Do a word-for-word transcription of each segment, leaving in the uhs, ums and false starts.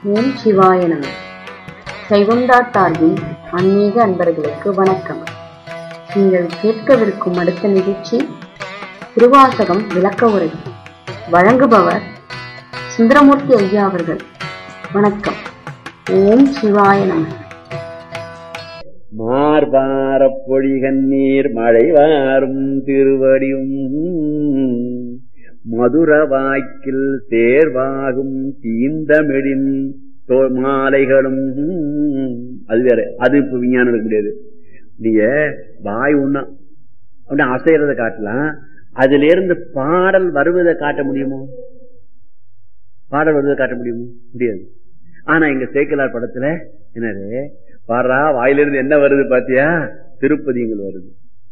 ஓம் சிவாய நம. சைவந்தாட்டார்வின் ஆன்மீக அன்பர்களுக்கு வணக்கம். நீங்கள் கேட்கவிருக்கும் அடுத்த நிகழ்ச்சி திருவாசகம் விளக்க உரை. வழங்குபவர் சுந்தரமூர்த்தி ஐயா அவர்கள். வணக்கம். ஓம் சிவாய நம. மார்பார பொழிகண்ணீர் மழை வாரும் திருவடியும் மதுர வாய்க்கில் தேர்வாகும் தீந்தமிழின் மாலைகளும். அது வேற, அது இப்ப விஞ்ஞானம் இருக்க முடியாது. நீங்க வாய் ஒண்ணா அப்படி அசைறதை காட்டலாம், அதுல இருந்து பாடல் வருவதை காட்ட முடியுமோ? பாடல் வருவதை காட்ட முடியுமோ? முடியாது. ஆனா எங்க சேக்கிலார் படத்துல என்னது பாரா, வாயிலிருந்து என்ன வருது பாத்தியா? திருப்பதிகள் வருது.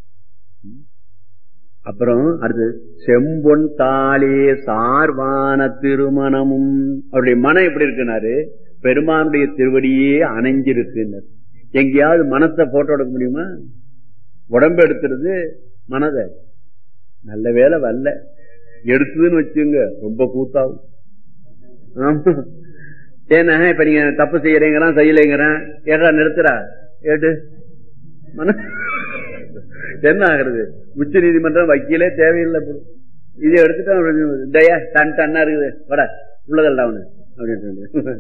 அப்புறம் அடுத்து செம்பொன் தாளே சார்வான திருமணமும். அவருடைய மனம் எப்படி இருக்குனாரு? பெருமானுடைய திருவடியே அணைஞ்சிருக்கு. எங்கேயாவது மனத்தை போட்டோ எடுக்க முடியுமா? உடம்பு எடுத்துறது மனதை. நல்ல வேலை வரல, எடுத்ததுன்னு வச்சுங்க ரொம்ப கூத்தாகும். ஆமா, ஏன்னா இப்ப நீங்க தப்பு செய்யறீங்கிறான், செய்யலைங்கிறான், ஏடா நிறுத்துறா ஏடு மன என்ன ஆகுறது? உச்ச நீதிமன்றம் வக்கீலே தேவையில்லை. இதை எடுத்துட்டு தயா டன் டன்னா இருக்குது, வட உள்ளதல்ல அவனு அப்படின்னு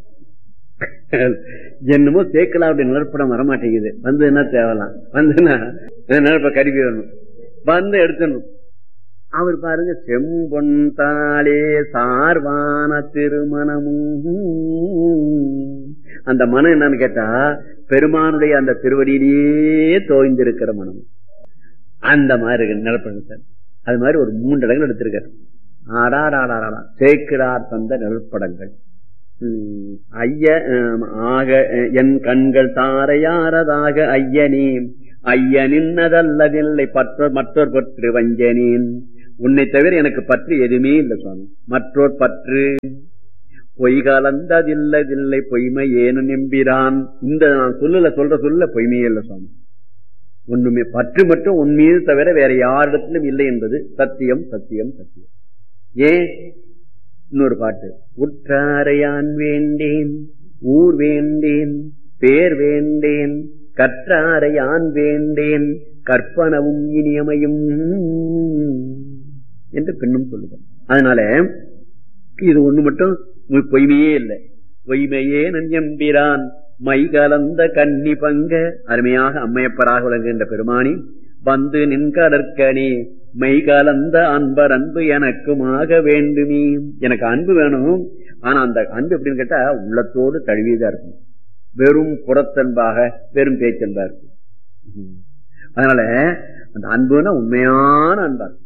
என்னமோ தேக்கலாம். அப்படி நிலப்படம் வரமாட்டேங்குது. வந்து என்ன தேவலாம், வந்துன்னா நிலப்ப கருவி வேணும், வந்து எடுத்துடணும். அவர் பாருங்க, செம்பொன் தாளே சார்வான திருமணமும். அந்த மனம் என்னன்னு கேட்டா பெருமானுடைய அந்த திருவடியிலேயே தோய்ந்திருக்கிற மனம். அந்த மாதிரி இருக்கு நிலப்படம் சார். அது மாதிரி ஒரு மூன்று இடங்கள் எடுத்திருக்காரு. ஆடாடாடாடா சேக்கிரார் தந்த நிலப்படங்கள். ஐய ஆக என் கண்கள் தாரையாரதாக ஐயனே ஐயனின்னதல்லதில்லை பற்ற மற்றொரு பற்று வஞ்சனேன். உன்னை தவிர எனக்கு பற்று எதுவுமே இல்லை சுவாமி. மற்றொரு பற்று பொய் கலந்ததில்லதில்லை பொய்மை ஏனு நம்பிரான். இந்த நான் சொல்லல சொல்ற சொல்ல பொய்மையே இல்லை சுவாமி. ஒண்ணுமே பற்று மட்டும் உன்மீது தவிர வேற யாரிடத்திலும் இல்லை என்பது சத்தியம் சத்தியம் சத்தியம். ஏன்? இன்னொரு பாட்டு, உற்றாரையான் வேண்டேன் ஊர் வேண்டேன் பேர் வேண்டேன் கற்றாரையான் வேண்டேன் கற்பனவும் இனியமையும் என்று பின்னும் சொல்லுவார். அதனால இது ஒண்ணு மட்டும் பொய்மையே இல்லை. பொய்மையே நம்பீரான் மை கலந்த கன்னி பங்க. அருமையாக அம்மையப்பராக விளங்குகின்ற பெருமானி வந்து நின்கடற்கனே மை கலந்த அன்பர் அன்பு எனக்குமாக வேண்டுமே. எனக்கு அன்பு வேணும், ஆனா அந்த அன்பு எப்படின்னு கேட்டா உள்ளத்தோடு தழுவியதா இருக்கும். வெறும் புறத்தன்பாக வெறும் பேச்சன்பா இருக்கும். அதனால அந்த அன்புனா உண்மையான அன்பா இருக்கும்.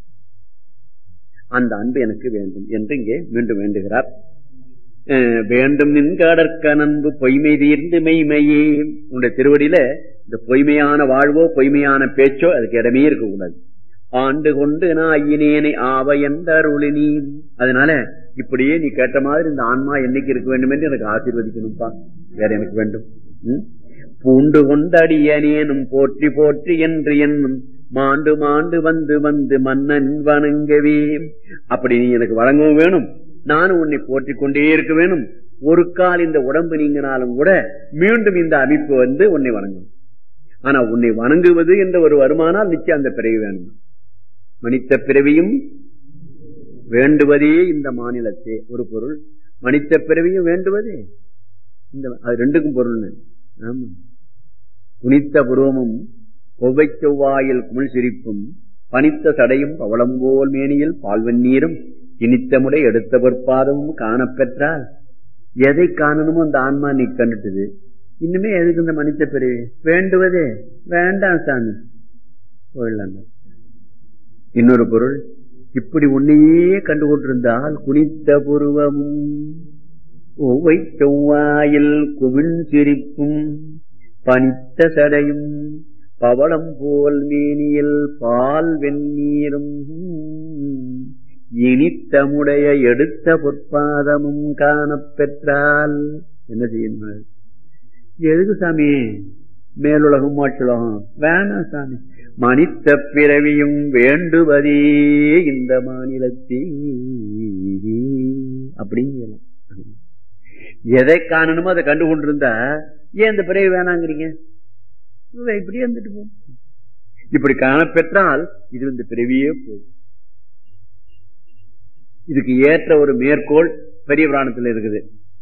அந்த அன்பு எனக்கு வேண்டும் என்று இங்கே மீண்டும் வேண்டுகிறார். வேண்டும் நின்காடற்க அன்பு பொய்மை தீர்ந்து மெய்மையே. உன்னுடைய திருவடியில இந்த பொய்மையான வாழ்வோ பொய்மையான பேச்சோ அதுக்கு இடமே இருக்கக்கூடாது. ஆண்டு கொண்டு நான் ஐயினேனை ஆவ என்ற அருளினி. அதனால இப்படியே நீ கேட்ட மாதிரி இந்த ஆன்மா என்னைக்கு இருக்க வேண்டும் என்று எனக்கு ஆசீர்வதிக்கணும்பா. வேற எனக்கு வேண்டும். பூண்டு கொண்டு அடியனேனும் போற்றி போற்றி என்று என்னும் மாண்டு மாண்டு வந்து வந்து மன்னன் வணங்கவே. அப்படி நீ எனக்கு வழங்கவும் வேணும், நானும் உன்னை போற்றி கொண்டே இருக்க வேணும். ஒரு கால் இந்த உடம்பு நீங்கினாலும் கூட மீண்டும் இந்த அமைப்பு வந்து உன்னை வணங்கும். ஆனா உன்னை வணங்குவது என்ற ஒரு வருமானால் நிச்சயம் அந்த பிறவி வேணும். மனித பிறவியும் வேண்டுவதே இந்த மாநிலத்தே ஒரு பொருள், மனித பிறவியும் வேண்டுவதே இந்த, அது ரெண்டுக்கும் பொருள். ஆமா, துணித்த புருவமும் கொவ்வை செவ்வாயில் குமிழ் சிரிப்பும் பனித்த சடையும் பவளம்போல் மேனியில் பால்வெந்நீரும் இனித்தமுறை எடுத்த பொற்பாதமும் காணப்பெற்றால் எதை காணணுமோ அந்த ஆன்மா நீ கண்டுட்டுது. இன்னுமே எதுக்கு இந்த மனித பிறவி? வேண்டுவதே வேண்டாம் சாமி, போயிடலாம். இன்னொரு பொருள், இப்படி உன்னையே கண்டு கொண்டிருந்தால் குனித்த புருவமும் ஒவ்வை செவ்வாயில் குமிழ் சிரிப்பும் பனித்த சடையும் பவளம் போல் மேனியில் பால் வெந்நீரும் இனித்தமுடைய எடுத்த பொற்பாதமும் காணப்பெற்றால் என்ன செய்யணும்? எதுக்கு சாமி மேலுலகம் மோட்சலகம்? வேணாம் சாமி, மனித பிறவியும் வேண்டுவதே இந்த மாநிலத்தில் அப்படிங்க. எதை காணணுமோ அதை கண்டு கொண்டிருந்தா ஏன் இந்த பிறவி வேணாங்கிறீங்க? இப்படியே இருந்துட்டு போ. இப்படி காணப்பெற்றால் இது இந்த பிறவியே போதும். இதுக்கு ஏற்ற ஒரு மேற்கோள் பெரிய புராணத்தில் இருக்குது.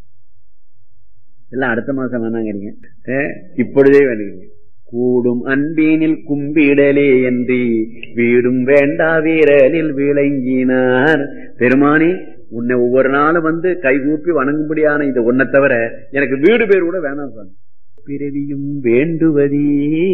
எல்லாம் அடுத்த மாசம் வேணாங்கிறீங்க, இப்பொழுதே வேணுங்க. கூடும் அன்பீனில் கும்பிடலே என்று வீடும் வேண்டா வீரலில் விளங்கினார். பெருமானி, உன்னை ஒவ்வொரு நாளும் வந்து கைகூப்பி வணங்கும்படியான இந்த ஒன்னை தவிர எனக்கு வீடு பேர் கூட வேணாம் சார். பிறவியும் வேண்டுவதே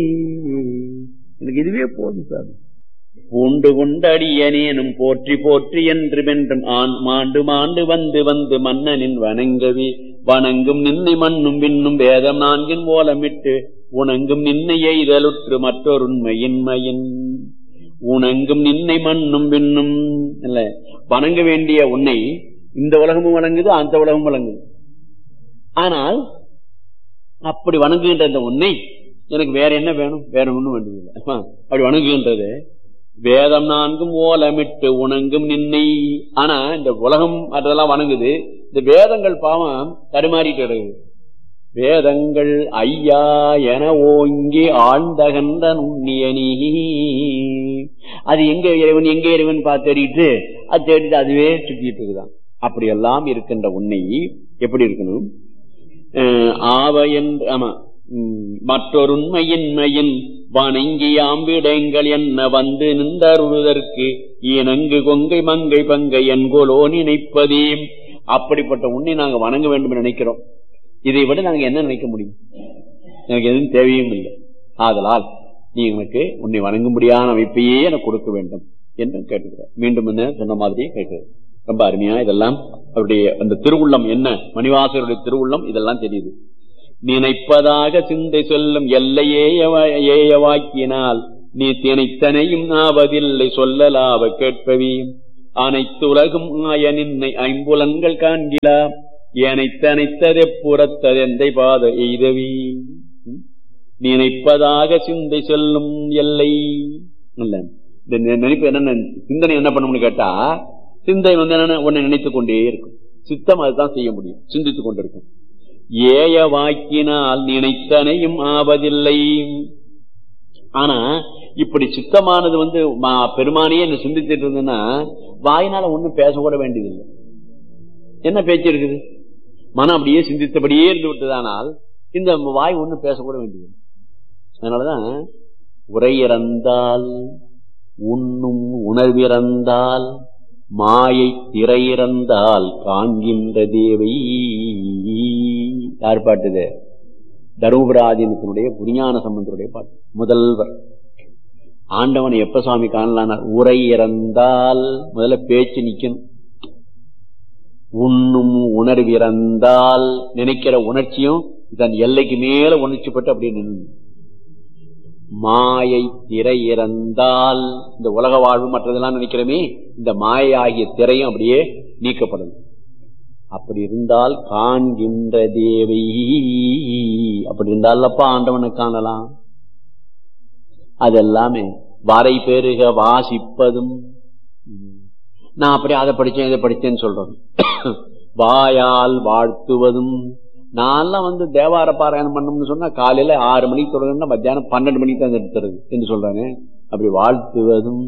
எனக்கு இதுவே போதும் சார். பூண்டு கொண்டடியனேனும் போற்றி போற்றி என்று வென்றும் ஆண் மாண்டு மாண்டு வந்து வந்து மன்னனின் வணங்கவே வணங்கும் நின்னை மண்ணும் விண்ணும் வேதம் நான்கின் ஓலமிட்டு உணங்கும் நின்னை எய்தலுற்று மற்றொருண்மையின்மையின் உணங்கும் நின்னை மண்ணும் விண்ணும் இல்ல வணங்க வேண்டிய உன்னை இந்த உலகமும் வணங்குது, அந்த உலகமும் வணங்குது. ஆனால் அப்படி வணங்குகின்ற இந்த உன்னை எனக்கு வேற என்ன வேணும்? வேற ஒண்ணும் வேண்டியதில்லை. அப்படி வணங்குகின்றது வேதம் நான்கும் ஓலமிட்டு உணங்கும் நின்னை. ஆனா இந்த உலகம் அதெல்லாம் வணங்குது, இந்த வேதங்கள் பாவம் தடுமாறிட்டு இருக்குது. வேதங்கள் ஐயா என ஓங்கி ஆழ்ந்தகன்ற நுண்ணியனி. அது எங்க இறைவன் எங்க இறைவன் பார்த்து தேடிட்டு அது தேடிட்டு அதுவே சுத்திட்டு இருக்குதான். அப்படியெல்லாம் இருக்கின்ற உன்னை எப்படி இருக்கணும்? ஆவ என்று ஆமா மற்றொரு உண்மையின்மையின் வணங்கி ஆம்பிடங்கள் என்ன வந்து நின்றருவதற்கு இணங்கு கொங்கை மங்கை பங்கை என்கொலோ நினைப்பதே. அப்படிப்பட்ட உன்னை நாங்க வணங்க வேண்டும் என்று நினைக்கிறோம். இதை விட நாங்க என்ன நினைக்க முடியும்? எனக்கு எதுவும் தேவையும் இல்லை. ஆதலால் நீ எனக்கு உன்னை வணங்கும்படியான அமைப்பையே எனக்கு கொடுக்க வேண்டும் என்று கேட்டுக்கிறார். மீண்டும் என்ன சொன்ன மாதிரியே கேட்கிறார். ரொம்ப அருமையா இதெல்லாம் அவருடைய அந்த திருவுள்ளம் என்ன, மணிவாசருடைய திருவுள்ளம் இதெல்லாம் தெரியுது. நினைப்பதாக சிந்தை சொல்லும் எல்லையே ஏயவாக்கினால் நீ தினைத்தனையும் ஆவதில்லை சொல்லலாவ கேட்பவி. அனைத்து உலகும் ஆய நின்னை ஐம்புலன்கள் காண்கிலா ஏனைத்தனைத்ததை புறத்ததெந்தை பாத எய்தவி. நினைப்பதாக சிந்தை செல்லும் எல்லை இல்ல. இந்த நினைப்பு என்ன, சிந்தனை என்ன பண்ணணும்னு கேட்டா, சிந்தை வந்து என்ன ஒன்னு நினைத்துக் கொண்டே இருக்கும். சித்தம் அதுதான் செய்ய முடியும், சிந்தித்துக் கொண்டிருக்கும். ஏய வாக்கினால் நினைத்தனையும் ஆவதில்லை. ஆனா இப்படி சித்தமானது வந்து பெருமானையே என்ன சிந்திச்சுட்டு இருந்ததுன்னா வாயினால ஒண்ணும் பேசக்கூட வேண்டியதில்லை. என்ன பேச்சு இருக்குது? மனம் அப்படியே சிந்தித்தபடியே இருந்து விட்டதானால் இந்த வாய் ஒண்ணும் பேசக்கூட வேண்டியதில்லை. அதனாலதான் உரையிறந்தால் உண்ணும் உணர்விறந்தால் மாயை திரையிறந்தால் காண்கின்ற தேவை. யார் பாட்டுது? தருமபுராதீனத்தினுடைய புரிஞான சம்பந்தருடைய பாட்டு. முதல்வர் ஆண்டவனை எப்ப சுவாமி காணலான? உரை இறந்தால் முதல்ல பேச்சு நிக்கணும். உண்ணும் உணர்விறந்தால் நினைக்கிற உணர்ச்சியும் தன் எல்லைக்கு மேல உணர்ச்சி பட்டு அப்படியே நின்று. மாயை திரை இறந்தால் இந்த உலக வாழ்வு மற்றதெல்லாம் நினைக்கிறோமே, இந்த மாயை ஆகிய திரையும் அப்படியே நீக்கப்படும். அப்படி இருந்தால் காண்கின்ற தேவை. அப்படி இருந்தாலப்பா ஆண்டவனை காணலாம். அதெல்லாமே வரை பெருக வாசிப்பதும். நான் அப்படி அதை படிச்சேன் இதை படிச்சேன்னு சொல்றேன். வாயால் வாழ்த்துவதும். நான்லாம் வந்து தேவார பாராயணம் பண்ணணும்னு சொன்னா காலையில ஆறு மணிக்கு தொடங்கணும்னா மத்தியானம் பன்னெண்டு மணிக்கு தான் எடுத்துறது என்று சொல்றாங்க. அப்படி வாழ்த்துவதும்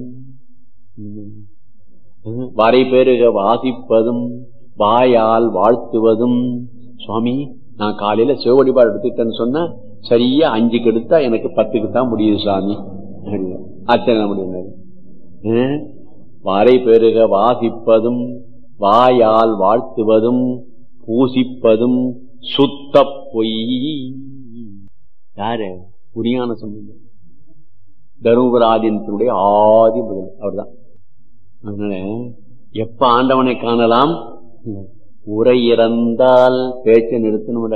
வரை பெருக வாசிப்பதும் வாயால் வாழ்த்துவதும். சுவாமி நான் காலையில சிவ வழிபாடு எடுத்துட்டேன்னு சொன்னா சரியா அஞ்சுக்கு எடுத்தா எனக்கு பத்துக்கு தான் முடியுது சாமி. ஆச்சரிய முடியாது. வரை பெருக வாசிப்பதும் வாயால் வாழ்த்துவதும் பூசிப்பதும் சுத்த பொய். யாரு? புரியான சம்பந்தம், தருமபுராதீனத்தினுடைய ஆதி முதல் அவர்தான். அதனால எப்ப ஆண்டவனை காணலாம்? உரை இறந்தால் பேச்சை நிறுத்தணும்ட.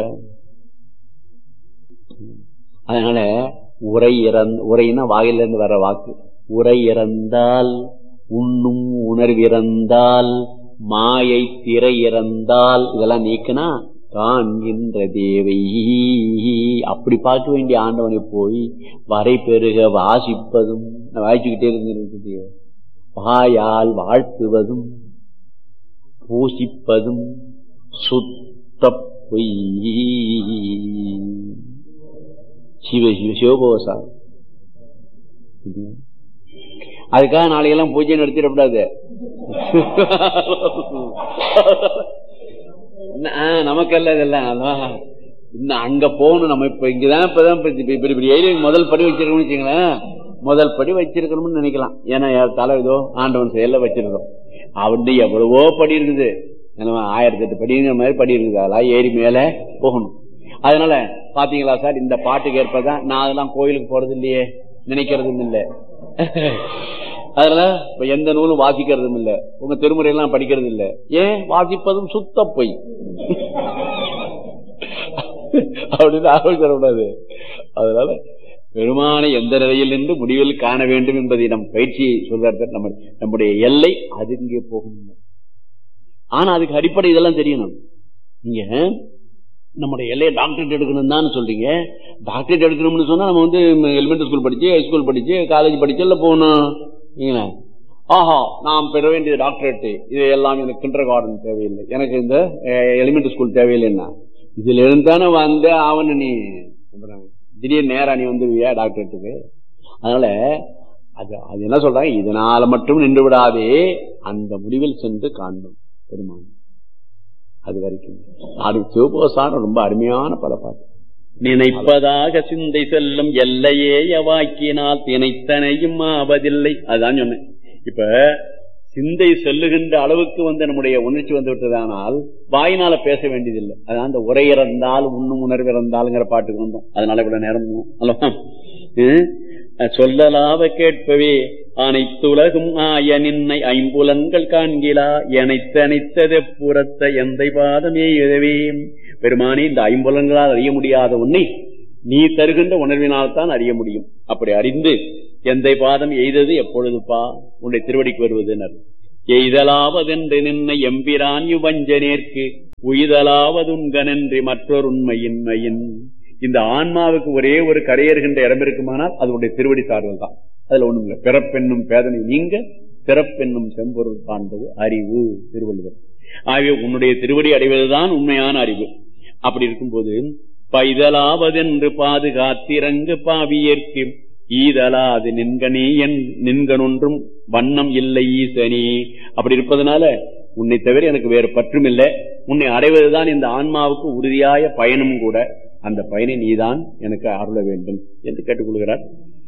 அதனால உரை இறந்த உரைன்னா வாயில இருந்து வர்ற வாக்கு. உரை இறந்தால் உண்ணும் உணர்விறந்தால் மாயை திரை இறந்தால் இதெல்லாம் நீக்கினா காண்கின்ற தேவை. அப்படி பார்க்க வேண்டிய ஆண்டவனை போய் வரை பெருக வாசிப்பதும் வாசிச்சுக்கிட்டே இருந்து வாயால் வாழ்த்துவதும் பூசிப்பதும் சுத்த சுத்த பொய். சிவ சிவ சிவபோசா. அதுக்காக நாளைக்கெல்லாம் பூஜை நடத்திடக்கூடாது. நமக்கல்ல இதெல்லாம் இன்னும் அங்க போகணும். நம்ம இப்ப இங்கதான் இப்பதான் இப்படி ஏரியா முதல் படி வச்சிருக்கோம்னு வச்சுங்களேன். முதல் படி வச்சிருக்கணும்னு நினைக்கலாம். ஏன்னா தலை ஏதோ ஆண்டவன் செயல வச்சிருக்கோம். அவன் எவ்வளவோ படி இருக்குது. ஆயிரத்தி எட்டு படிங்கிற மாதிரி படி இருக்குது. அதெல்லாம் ஏறி மேல போகணும். அதனால பாத்தீங்களா சார், இந்த பாட்டுக்கு ஏற்பதான் நான் அதெல்லாம் கோயிலுக்கு போறது இல்லையே, நினைக்கிறதும் இல்லை. அதனால இப்ப எந்த நூலும் வாசிக்கிறதும் இல்லை, உங்க திருமுறையெல்லாம் படிக்கிறது இல்லை. ஏன்? வாசிப்பதும் சுத்த பொய் அப்படின்னு ஆலோசனை. அதனால பெருமானை எந்த நிலையில் நின்று முடிவில் காண வேண்டும் என்பதை நம் பயிற்சியை சொல்ற நம்ம நம்முடைய எல்லை அது இங்கே போகணும். ஆனா அதுக்கு அடிப்படை இதெல்லாம் தெரியணும். நீங்க நம்முடைய எல்லையை டாக்டரேட் எடுக்கணும் தான் சொல்றீங்க. டாக்டரேட் எடுக்கணும்னு சொன்னா நம்ம வந்து எலிமெண்டரி ஸ்கூல் படிச்சு, ஹை ஸ்கூல் படிச்சு, காலேஜ் படிச்சு எல்லாம் போகணும். ஆஹா, நாம் பெற வேண்டியது டாக்டரேட். இது எல்லாம் எனக்கு கிண்டர் கார்டன் தேவையில்லை, எனக்கு இந்த எலிமெண்டரி ஸ்கூல் தேவையில்லைன்னா இதுல இருந்தானே வந்த அவன் நீ திடீர் நேரா நீ வந்துருவியா டாக்டரேட்டுக்கு? அதனால அது அது என்ன சொல்றாங்க, இதனால மட்டும் நின்று விடாதே, அந்த முடிவில் சென்று காண்போம் பெருமான். அது வரைக்கும் அது சிவபோசான ரொம்ப அருமையான பல பாட்டு. நினைப்பதாக சிந்தை செல்லும் எல்லையே வாக்கினால் தினைத்தனையும் ஆவதில்லை. அதுதான் சொன்னேன். இப்ப சிந்தை செல்லுகின்ற அளவுக்கு வந்து நம்முடைய உணர்ச்சி வந்து விட்டதானால் வாயினால பேச வேண்டியதில்லை. அதான் அந்த உரை இறந்தால் உண்ணும் உணர்வு இறந்தாலுங்கிற பாட்டுக்கு வந்தோம். அதனால இவ்வளவு நேரம் அல்லவா சொல்லலாவ கேட்பவே அனைத்துலகும் ஆய நின்னை ஐம்புலன்கள் காண்கிலா எனைத்து அனைத்தது புறத்த எந்தை பாதமே எழுதவே. பெருமானி, இந்த ஐம்புலன்களால் அறிய முடியாத உன்னை நீ தருகின்ற உணர்வினால் தான் அறிய முடியும். அப்படி அறிந்து எந்தை பாதம் எய்தது எப்பொழுதுப்பா? உன்னுடைய திருவடிக்கு வருவதுனர். எய்தலாவதென்று நின்னை எம்பிரான் யுவஞ்சனேற்கு உய்தலாவதுங்கனன்றி மற்றொரு உண்மையின்மையின். இந்த ஆன்மாவுக்கு ஒரே ஒரு கரையேறுகின்ற இடம் இருக்குமானால் அதனுடைய திருவடி சார்தல் தான். அதுல ஒண்ணும் இல்லை. பிறப்பென்னும் பேதனை நீங்க பிறப்பென்னும் செம்பொருள் காண்பது அறிவு, திருவள்ளுவர். ஆகவே உன்னுடைய திருவடி அடைவதுதான் உண்மையான அறிவு. அப்படி இருக்கும்போது பைதலாவதென்று பாதுகாத்திரங்கு பாவியேற்கு ஈதலாது நின்கனே என் நின்கனொன்றும் வண்ணம் இல்லை ஈசனி. அப்படி இருப்பதனால உன்னை தவிர எனக்கு வேறு பற்றும் இல்லை. உன்னை அடைவதுதான் இந்த ஆன்மாவுக்கு உறுதியாய பயணம் கூட. அந்த பயனை நீதான் எனக்கு அருள வேண்டும் என்று கேட்டுக்கொள்கிறார்.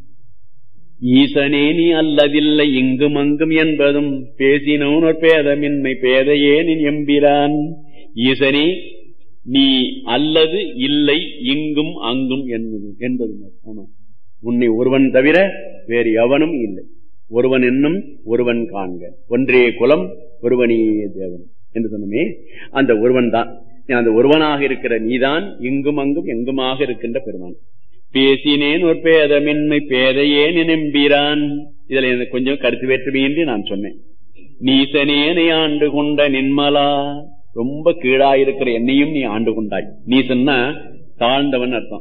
ஈசனே நீ அல்லதில்லை இங்கும் அங்கும் என்பதும் பேசினோர் பேதமின்மை பேதையே நீ எம்பிரான். ஈசனே நீ அல்லது இல்லை இங்கும் அங்கும் என்பது. ஆமா, உன்னை ஒருவன் தவிர வேறு எவனும் இல்லை. ஒருவன் என்னும் ஒருவன் காண்க, ஒன்றே குலம் ஒருவனே தேவன் என்று சொன்னமே. அந்த ஒருவன் தான், அந்த ஒருவனாக இருக்கிற நீதான் இங்கும் அங்கும் எங்குமாக இருக்கின்ற பெருமான். பேசினேன் ஒரு பேதமின்மை பேதையே நினைம்பிரான். இதுல எனக்கு கொஞ்சம் கருத்து வேற்றுமையின்றி நான் சொன்னேன். நீசனேனை ஆண்டு கொண்ட நின்மலா, ரொம்ப கீழாயிருக்கிற என்னையும் நீ ஆண்டு கொண்டாய். நீசன்னா தாழ்ந்தவன் அர்த்தம்.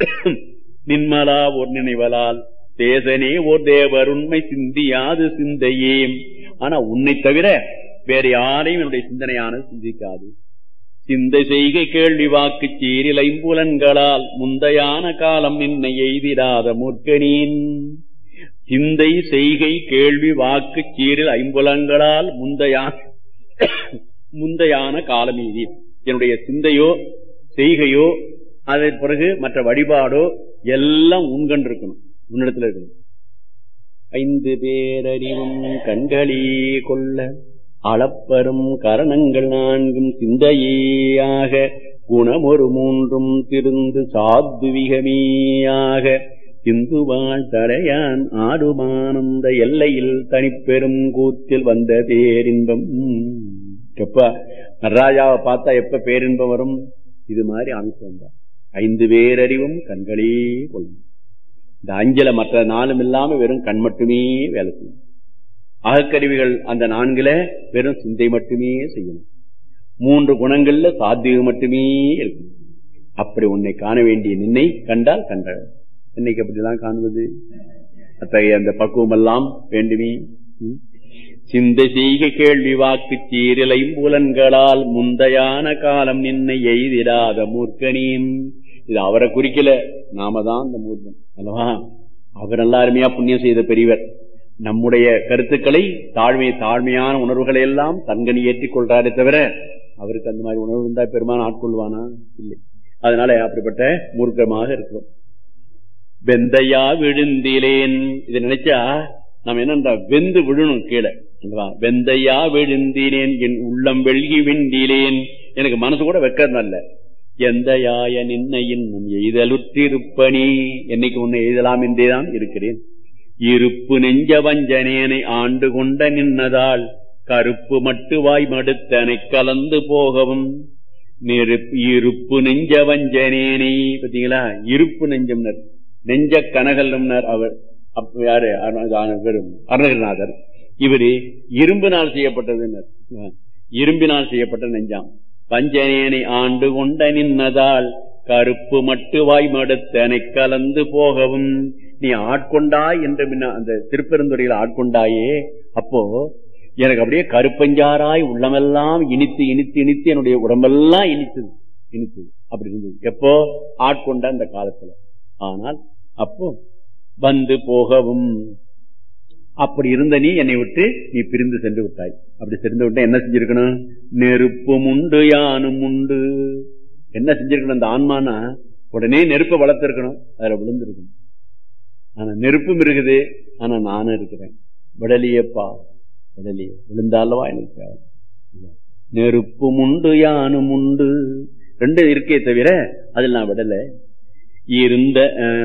நின்மலா ஒரு நினைவலால் தேசனே ஓர் தேவர் உண்மை சிந்தியாது சிந்தையே. ஆனா உன்னை தவிர வேற யாரையும் என்னுடைய சிந்தனையானது சிந்திக்காது. சிந்தை செய்கை கேள்வி வாக்கு சீரில் ஐம்புலன்களால் முந்தையான காலம் நின்னை எய்திடாத மூர்க்கனீன். சிந்தை செய்கை கேள்வி வாக்கு சீரில் ஐம்புலன்களால் முந்தையான முந்தையான காலம் எய்தி. என்னுடைய சிந்தையோ செய்கையோ அதன் பிறகு மற்ற வழிபாடோ எல்லாம் உண்கண்டு இருக்கணும், உன்னிடத்துல இருக்கணும். ஐந்து பேரறிவும் கண்களே கொள்ள அளப்பரும் கரணங்கள் நான்கும் சிந்தையாக குணமொரு மூன்றும் திருந்து சாத்விகமேயாக சிந்துவாள் தரையான் ஆடுமானந்த எல்லையில் தனிப்பெரும் கூத்தில் வந்த பேரின்பம். எப்ப நடராஜாவை பார்த்தா எப்ப பேரின்பம் வரும்? இது மாதிரி அமைச்சு வந்தார். ஐந்து பேரறிவும் கண்களே கொள்ளும். இந்த அஞ்சல மற்ற நாளும் இல்லாம வெறும் கண் மட்டுமே வேலை செய்யும். அகக்கருவிகள் அந்த நான்குல வெறும் சிந்தை மட்டுமே செய்யணும். மூன்று குணங்கள்ல சாத்வீகம் மட்டுமே இருக்கும். அப்படி உன்னை காண வேண்டிய நின்னை கண்டால் கண்ட. இன்னைக்கு அப்படிதான் காணுவது. அத்தகைய அந்த பக்குவம் எல்லாம் வேண்டுமே. சிந்தை செய்க கேள்வி வாக்கு சீரிலை புலன்களால் முந்தையான காலம் நின்னை எய்திடாத மூர்க்கனின். இது அவரை குறிக்கல, நாம தான் அந்த மூர்க்கன் அல்லவா. அவர் நல்லா அருமையா புண்ணியம் செய்த பெரியவர். நம்முடைய கருத்துக்களை தாழ்மை தாழ்மையான உணர்வுகளை எல்லாம் தன்கனி ஏற்றிக் கொள்றாரே தவிர அவருக்கு அந்த மாதிரி உணர்வு இருந்தா பெருமான ஆட்கொள்வானா? இல்லை. அதனால அப்படிப்பட்ட மூர்க்கமாக இருக்கிறோம். வெந்தையா விழுந்திலேன், இதை நினைச்சா நம்ம என்ன வெந்து விழணும் கீழே. வெந்தையா விழுந்திலேன் என் உள்ளம் வெள்கி விண்டிலேன், எனக்கு மனசு கூட வெக்கறதில்ல. எந்த யாய நின்ன இன்னும் எய்தலுற்றிருப்பனி, என்னைக்கு உன்னை எய்தலாம் என்றேதான் இருக்கிறேன். இருப்பு நெஞ்ச வஞ்சனேனை ஆண்டு கொண்ட நின்னதால் கருப்பு மட்டு வாய் மடுத்தனை கலந்து போகவும். இருப்பு நெஞ்ச வஞ்சனேனை பார்த்தீங்களா, இருப்பு நெஞ்சம்னர், நெஞ்ச கனகல்னர் அவர். அப்ப யாரு? அருணகிரிநாதர். இவரு இரும்பினால் செய்யப்பட்டது, இரும்பினால் செய்யப்பட்ட நெஞ்சாம். வஞ்சனேனை ஆண்டு கொண்ட நின்னதால் கருப்பு மட்டு வாய் மடுத்தனை கலந்து போகவும். நீ ஆட்கொண்டாய் என்று அந்த திருப்பெருந்துறையில் ஆட்கொண்டாயே, அப்போ எனக்கு அப்படியே கருப்பஞ்சாராய் உள்ளமெல்லாம் இனித்து இனித்து இனித்து என்னுடைய உடம்பெல்லாம் இனித்தது இனித்தது அப்படி இருந்தது. எப்போ? ஆட்கொண்ட அந்த காலத்துல. ஆனால் அப்போ வந்து போகவும், அப்படி இருந்த நீ என்னை விட்டு நீ பிரிந்து சென்று விட்டாய். அப்படி சென்று விட்டா என்ன செஞ்சிருக்கணும்? நெருப்பும் உண்டு யானும் உண்டு. என்ன செஞ்சிருக்கணும்? அந்த ஆன்மானா உடனே நெருப்பை வளர்த்திருக்கணும், அதுல விழுந்திருக்கணும். ஆனா நெருப்பும் இருக்குது, ஆனா நானும் இருக்கிறேன். விடலியப்பா விடலிய விழுந்தாலவா எனக்கு. நெருப்பும் உண்டு யானும் உண்டு, ரெண்டு இருக்கே தவிர அதில் நான் விடல. இருந்த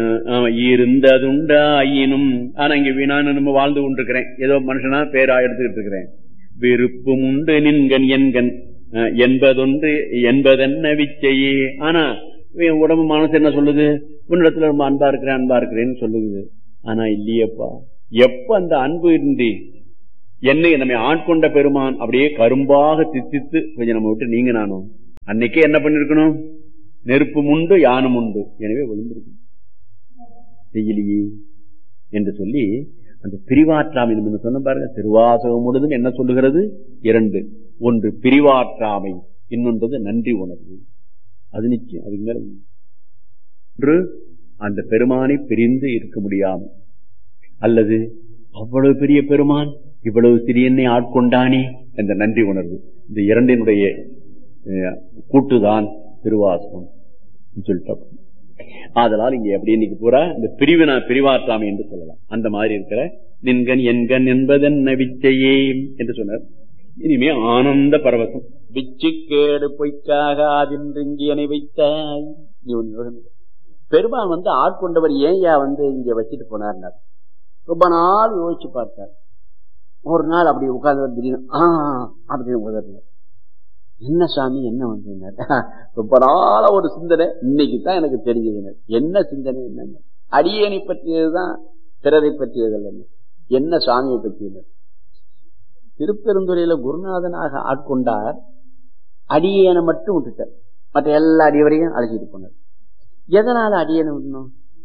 இருந்ததுண்டாயினும், ஆனா இங்க வீணான்னு நம்ம வாழ்ந்து கொண்டிருக்கிறேன், ஏதோ மனுஷனா பேரா எடுத்துக்கிட்டு இருக்கிறேன். விருப்பம் உண்டு நின்கண் என்கண் என்பதொன்று என்பதென்ன விச்சையே. ஆனா உடம்பு மனசு என்ன சொல்லுது? உன்னிடத்துல ரொம்ப அன்பா இருக்கிறேன் அன்பா இருக்கிறேன்னு சொல்லுது. ஆனா இல்லையப்பா, எப்ப அந்த அன்பு இன்றி என்னை நம்மை ஆட்கொண்ட பெருமான் அப்படியே கரும்பாக தித்தித்து கொஞ்சம் நம்ம விட்டு நீங்க நானும் அன்னைக்கே என்ன பண்ணிருக்கணும்? நெருப்பு உண்டு யானும் உண்டு, எனவே விழுந்திருக்கும் செய்யலையே என்று சொல்லி அந்த பிரிவாற்றாமை நம்ம சொன்ன பாருங்க. திருவாசகம் முழுதும் என்ன சொல்லுகிறது? இரண்டு. ஒன்று பிரிவாற்றாமை, இன்னொன்றது நன்றி உணர்வு. அது நிச்சயம். அது அந்த பெருமானை பிரிந்து இருக்க முடியாம, அல்லது அவ்வளவு பெரிய பெருமான் இவ்வளவு சிறியனை ஆட்கொண்டானே என்ற நன்றி உணர்வு. இந்த இரண்டினுடைய கூட்டுதான் திருவாசகம் சொல்லிட்டோம். ஆதலால் இங்க எப்படி இன்னைக்கு பூரா இந்த பிரிவினா பிரிவாற்றாமை என்று சொல்லலாம். அந்த மாதிரி இருக்கிற நின்கண் என்கண் என்பதென்ன விச்சையே என்று சொன்னார். இனிமே ஆனந்த பரவசம். விச்சு கேடு பொய்க்காக அதின்றி வைத்தாய். பெருமான் வந்து ஆட்கொண்டவர் ஏயா வந்து இங்க வச்சுட்டு போனார்? ரொம்ப நாள் யோசிச்சு பார்த்தார். ஒரு நாள் அப்படி உட்கார்ந்து திடீர்னு ஆஹ் அப்படின்னு உதறல. என்ன சாமி என்ன வந்து ரொம்ப நாள ஒரு சிந்தனை, இன்னைக்கு தான் எனக்கு தெரிஞ்சது. என்ன சிந்தனை? என்னங்க? அடியேனை பற்றியதுதான், பிறரை பற்றியதல்ல. என்ன சாமியை பற்றியது? திருப்பெருந்துறையில குருநாதனாக ஆட்கொண்டார், அடியேனை மட்டும் விட்டுட்டார், மற்ற எல்லா அடியவரையும் அழைச்சிட்டு போனார். எதனால அடியேனை விடணும்?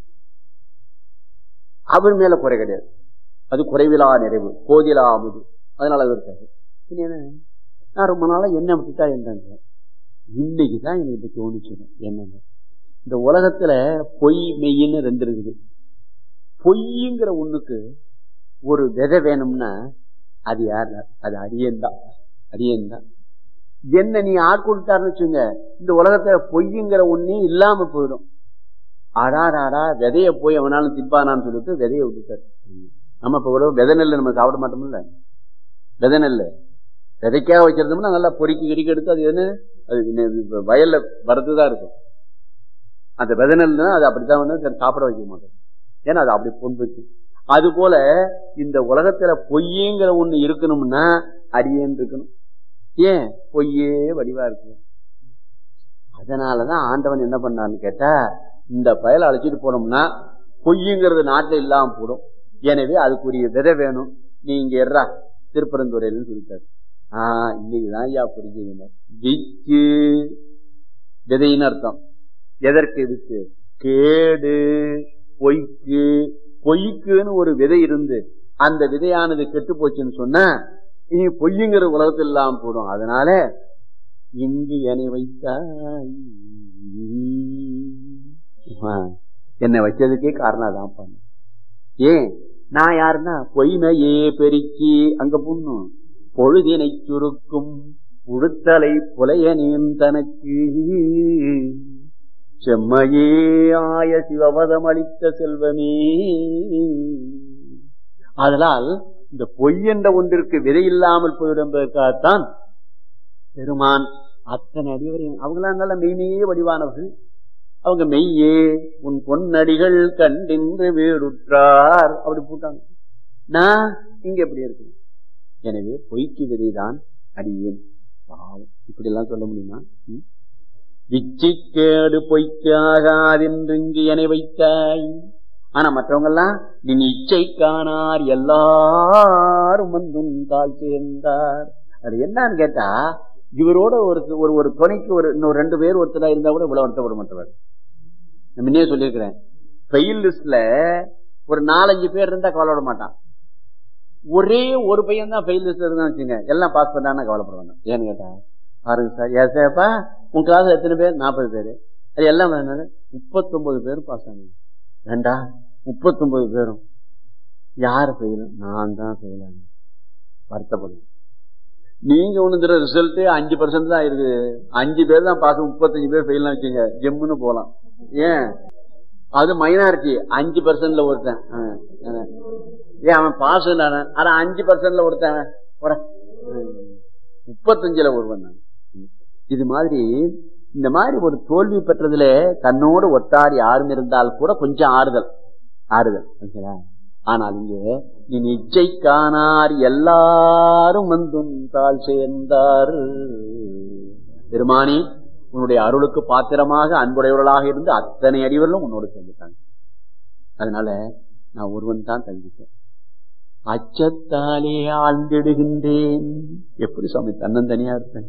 அவர் மேல குறை கிடையாது, அது குறைவிலா நிறைவு, கோதிலா அமுது, அதனால அது இருக்காது. என்ன, நான் ரொம்ப நாளா என்ன விட்டுட்டா என்னங்க, இன்னைக்குதான் எனக்கு தோணுச்சு. என்னங்க, இந்த உலகத்துல பொய் மெய்ன்னு ரெண்டு இருக்குது. பொய்ங்கிற ஒண்ணுக்கு ஒரு விதை வேணும்னா அது யார்? அது அடியேன் தான். அடியேன் தான். என்ன நீ ஆட்கொண்டாருன்னு வச்சுங்க, இந்த உலகத்துல பொய்ங்கிற ஒன்னே இல்லாம போயிடும். ஆடாடாடா விதைய போய் அவனாலும் திப்பானான்னு சொல்லிட்டு விதைய விட்டுட்டாரு. நம்ம இப்ப கூட விதை நெல் நம்ம சாப்பிட மாட்டோம்ல, விதை நெல் விதைக்காக வச்சிருந்தோம்னா நல்லா பொறுக்கி கிரிக்கி எடுத்து அது என்ன அது வயல்ல வரதுதான் இருக்கும். அந்த விதை நெல்னா அது அப்படித்தான் வந்து சாப்பிட வைக்க மாட்டோம், ஏன்னா அது அப்படி பொன்புச்சு. அது போல இந்த உலகத்துல பொய்யுங்கிற ஒண்ணு இருக்கணும்னா அடியேன் இருக்கணும். ஏன்? பொய்யே வடிவா இருக்கு. அதனாலதான் ஆண்டவன் என்ன பண்ணான்னு கேட்டா, இந்த பயலை அழைச்சிட்டு போனோம்னா பொய்யுங்கிறது நாட்டில் இல்லாம போடும். எனவே அதுக்குரிய விதை வேணும், நீ இங்க எறா திருப்பரந்துறையில்னு சொல்லிட்டாரு. ஆஹ் இன்னைக்குதான் ஐயா புரிஞ்சுங்க. விச்சு விதைன்னு அர்த்தம். எதற்கு விச்சு? கேடு பொய்க்கு. பொய்க்குன்னு ஒரு விதை இருந்து அந்த விதையானது கெட்டு போச்சுன்னு சொன்னா இனி பொய்யுங்கிற உலகத்தில் இல்லாம போடும். அதனால இங்கு என்னை வைத்தாய், என்னை வச்சதுக்கே காரணம் அதான் பண்ண. ஏன் நான் யாருன்னா பொய்மையே பெருக்கி அங்க புண்ணும் பொழுதினை சுருக்கும் உடுத்தலை புலையனேன் தனக்கு செம்மையே ஆய சிவபதம் அளித்த செல்வமே. அதனால் இந்த பொய் என்ற ஒன்றிற்கு விதை இல்லாமல் போயிடுவதற்காகத்தான் பெருமான் அத்தனை அடிவரையும் அவங்களாம் நல்ல மெய்மையே வடிவானவர்கள். அவங்க மெய்யே உன் பொன்னடிகள் கண்டின்று வீடுற்றார் அப்படி போட்டாங்க. நான் இங்க எப்படி இருக்கு? எனவே பொய்க்கு விதைதான் அடியேன். பாவம் இப்படி எல்லாம் சொல்ல முடியுமா? விச்சிக்கேடு பொய்க்கு ஆகாதென்று இங்கு என்னை வைத்தாய். ஆனா மற்றவங்க எல்லாம் நீ இச்சை காணார் எல்லாரும் வந்தும் தாழ் சேர்ந்தார். அது என்னன்னு கேட்டா இவரோட ஒரு ஒரு துணைக்கு ஒரு இன்னொரு ரெண்டு பேர் ஒருத்தரா இருந்தா கூட இவ்வளவு வருத்தப்பட மாட்டவர். முன்னே சொல்லியிருக்கிறேன், ஃபெயில் லிஸ்ட்ல ஒரு நாலஞ்சு பேர் இருந்தா கவலைப்பட மாட்டான். ஒரே ஒரு பையன் தான் ஃபெயில் லிஸ்ட்ல இருந்தா வச்சுங்க, எல்லாம் பாஸ் பண்ணான்னு கவலைப்பட வேண்டாம். ஏன்னு கேட்டா பாருங்க சார், ஏசாப்பா உன் கிளாஸ் எத்தனை பேர்? நாற்பது பேரு. அது எல்லாம் முப்பத்தி ஒன்பது பேரும் பாஸ் ஆனது. வேண்டா முப்பத்தி ஒன்பது பேரும் யாரு ஃபெயில்? நான் தான் ஃபெயில் ஆனேன். வருத்தப்படும். நீங்க ஒண்ணு ரிசல்ட் அஞ்சு பர்சன்ட் தான் இருக்கு, அஞ்சு பேர் தான் பாஸ், முப்பத்தஞ்சு பேர் ஃபெயில் வச்சுங்க, ஜெம்முன்னு போலாம். ஏன் அது மைனாரிட்டி? அஞ்சு பர்சன்ட்ல ஒருத்தன் ஏன் அவன் பாஸ் ஆனா அஞ்சு பர்சன்ட்ல ஒருத்தன் முப்பத்தஞ்சுல ஒருவன். இது மாதிரி இந்த மாதிரி ஒரு தோல்வி பெற்றதுல தன்னோடு ஒட்டார் யாரும் இருந்தால் கூட கொஞ்சம் ஆறுதல் ஆறுதல். ஆனால் இங்கே நீ நிச்சை காணார் எல்லாரும் வந்தும் தாழ் சேர்ந்தார். பெருமானி உன்னுடைய அருளுக்கு பாத்திரமாக அன்புடையவர்களாக இருந்து அத்தனை அடிவர்களும் உன்னோடு சேர்ந்துட்டாங்க. அதனால நான் ஒருவன் தான் தங்கிட்டேன். அச்சத்தாலே ஆழ்ந்திடுகின்றேன். எப்படி சுவாமி தன்னந்தனியா இருப்பேன்?